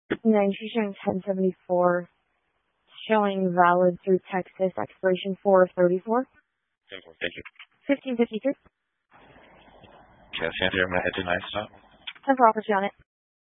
And then she's showing 1074, showing valid through Texas, expiration 4/34. Thank you. 1553. Okay, Santa, I'm going to head to 9 stop. 10 property on it.